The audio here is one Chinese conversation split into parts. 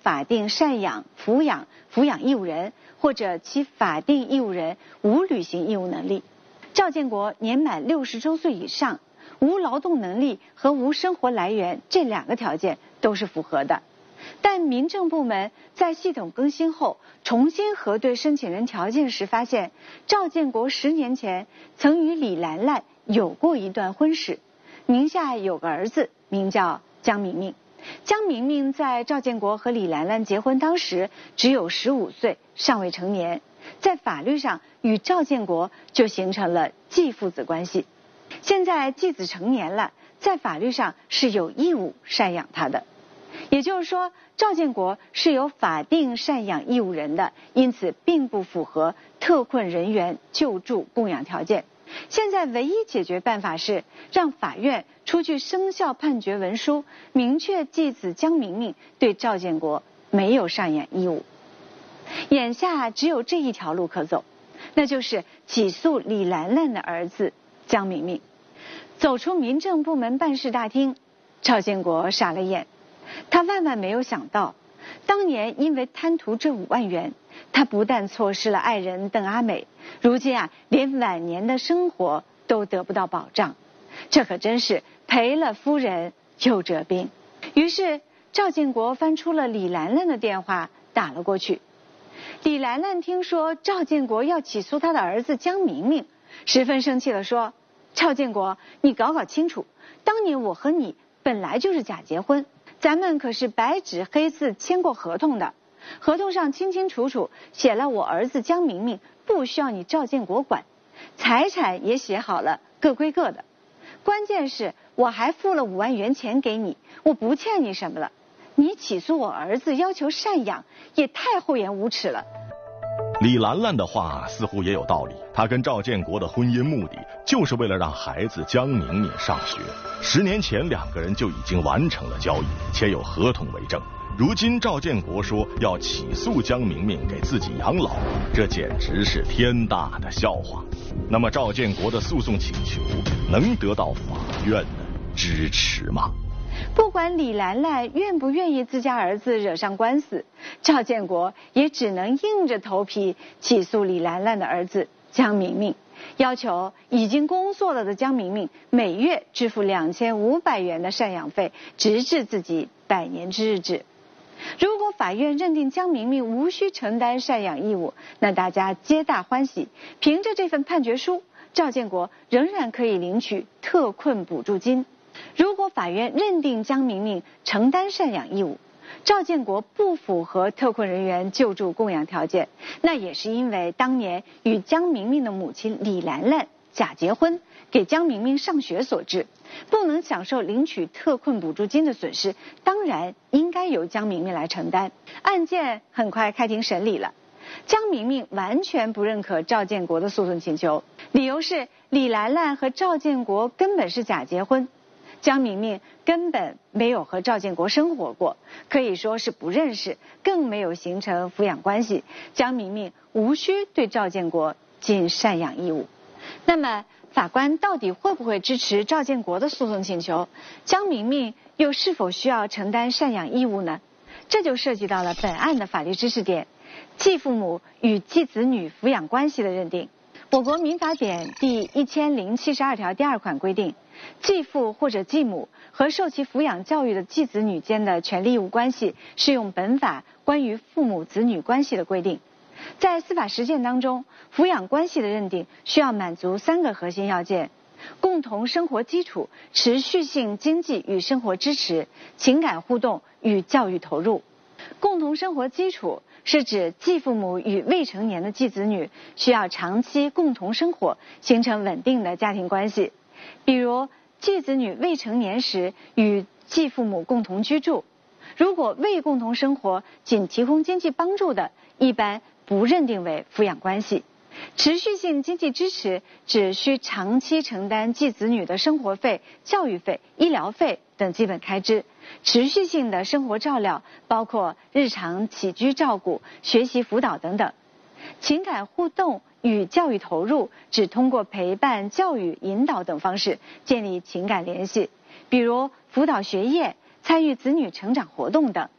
法定赡养、抚养义务人，或者其法定义务人无履行义务能力。赵建国年满60周岁以上，无劳动能力和无生活来源这2个条件都是符合的。但民政部门在系统更新后重新核对申请人条件时发现，赵建国10年前曾与李兰兰有过一段婚史，名下有个儿子，名叫江明明。江明明在赵建国和李兰兰结婚当时只有15岁，尚未成年，在法律上与赵建国就形成了继父子关系。现在继子成年了，在法律上是有义务赡养他的。也就是说，赵建国是有法定赡养义务人的，因此并不符合特困人员救助供养条件。现在唯一解决办法是让法院出具生效判决文书，明确继子江明明对赵建国没有赡养义务。眼下只有这一条路可走，那就是起诉李兰兰的儿子江明明。走出民政部门办事大厅，赵建国傻了眼。他万万没有想到，当年因为贪图这5万元，他不但错失了爱人邓阿美，如今连晚年的生活都得不到保障。这可真是赔了夫人又折兵。于是赵建国翻出了李兰兰的电话打了过去。李兰兰听说赵建国要起诉他的儿子江明明，十分生气地说：赵建国，你搞搞清楚，当年我和你本来就是假结婚，咱们可是白纸黑字签过合同的，合同上清清楚楚写了我儿子江明明不需要你赵建国管，财产也写好了，各归各的。关键是我还付了5万元钱给你，我不欠你什么了。你起诉我儿子要求赡养，也太厚颜无耻了。 李兰兰的话似乎也有道理，她跟赵建国的婚姻目的就是为了让孩子江明明上学。10年前2个人就已经完成了交易，且有合同为证。如今赵建国说要起诉江明明给自己养老，这简直是天大的笑话。那么赵建国的诉讼请求能得到法院的支持吗？ 不管李兰兰愿不愿意自家儿子惹上官司，赵建国也只能硬着头皮起诉李兰兰的儿子江明明，要求已经工作了的江明明每月支付2500元的赡养费，直至自己100年之日止。如果法院认定江明明无需承担赡养义务，那大家皆大欢喜，凭着这份判决书，赵建国仍然可以领取特困补助金。如果法院认定江明明承担赡养义务，赵建国不符合特困人员救助供养条件，那也是因为当年与江明明的母亲李兰兰假结婚，给江明明上学所致，不能享受领取特困补助金的损失，当然应该由江明明来承担。案件很快开庭审理了，江明明完全不认可赵建国的诉讼请求，理由是李兰兰和赵建国根本是假结婚，江明明根本没有和赵建国生活过，可以说是不认识，更没有形成抚养关系，江明明无需对赵建国尽赡养义务。那么法官到底会不会支持赵建国的诉讼请求？江明明又是否需要承担赡养义务呢？这就涉及到了本案的法律知识点：继父母与继子女抚养关系的认定。我国民法典第1072条第2款规定，继父或者继母和受其抚养教育的继子女间的权利义务关系，适用本法关于父母子女关系的规定。在司法实践当中，抚养关系的认定需要满足3个核心要件：共同生活基础、持续性经济与生活支持、情感互动与教育投入。共同生活基础是指继父母与未成年的继子女需要长期共同生活，形成稳定的家庭关系。比如继子女未成年时与继父母共同居住，如果未共同生活仅提供经济帮助的，一般不认定为抚养关系。持续性经济支持只需长期承担继子女的生活费、教育费、医疗费等基本开支。持续性的生活照料包括日常起居照顾、学习辅导等等。情感互动与教育投入只通过陪伴、教育、引导等方式建立情感联系，比如辅导学业、参与子女成长活动等。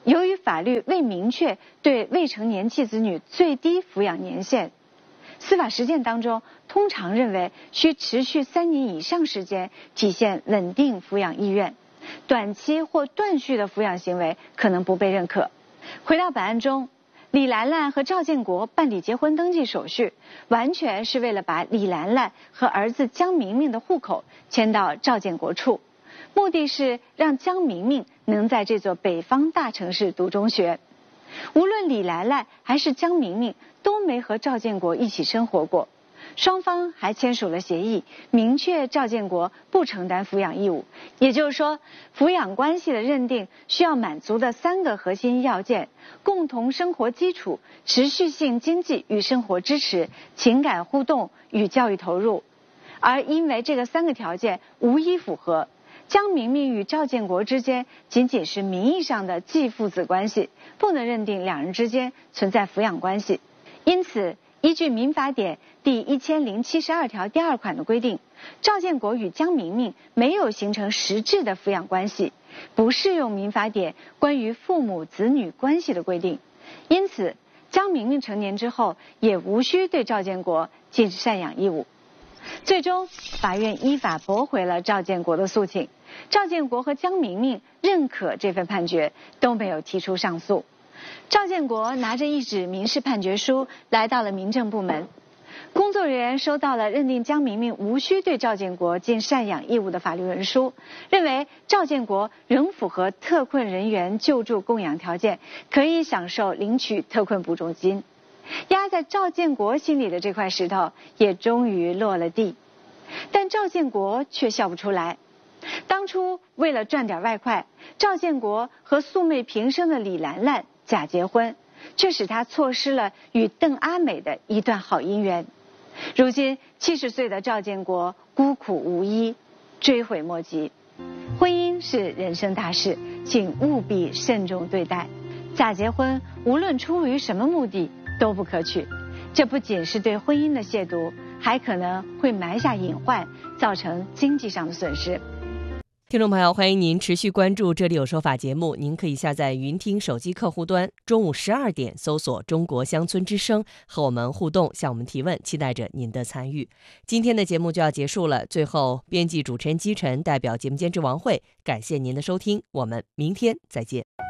由于法律未明确对未成年弃子女最低抚养年限，司法实践当中通常认为需持续3年以上时间体现稳定抚养意愿，短期或断续的抚养行为可能不被认可。回到本案中，李兰兰和赵建国办理结婚登记手续，完全是为了把李兰兰和儿子江明明的户口迁到赵建国处，目的是让江明明能在这座北方大城市读中学。无论李兰兰还是江明明都没和赵建国一起生活过，双方还签署了协议，明确赵建国不承担抚养义务。也就是说，抚养关系的认定需要满足的3个核心要件：共同生活基础、持续性经济与生活支持、情感互动与教育投入。而因为这个3个条件无一符合，江明明与赵建国之间仅仅是名义上的继父子关系，不能认定2人之间存在抚养关系。因此，依据民法典第1072条第2款的规定，赵建国与江明明没有形成实质的抚养关系，不适用民法典关于父母子女关系的规定。因此，江明明成年之后也无需对赵建国尽赡养义务。最终，法院依法驳回了赵建国的诉请，赵建国和江明明认可这份判决，都没有提出上诉。赵建国拿着一纸民事判决书来到了民政部门，工作人员收到了认定江明明无需对赵建国尽赡养义务的法律文书，认为赵建国仍符合特困人员救助供养条件，可以享受领取特困补助金。压在赵建国心里的这块石头也终于落了地，但赵建国却笑不出来。当初为了赚点外快，赵建国和素昧平生的李兰兰假结婚，却使他错失了与邓阿美的一段好姻缘。如今70岁的赵建国孤苦无依，追悔莫及。婚姻是人生大事，请务必慎重对待。假结婚无论出于什么目的都不可取，这不仅是对婚姻的亵渎，还可能会埋下隐患，造成经济上的损失。 听众朋友，欢迎您持续关注《这里有说法》节目，您可以下载云听手机客户端，中午12点搜索中国乡村之声，和我们互动，向我们提问，期待着您的参与。今天的节目就要结束了，最后编辑主持人姬晨代表节目监制王慧，感谢您的收听，我们明天再见。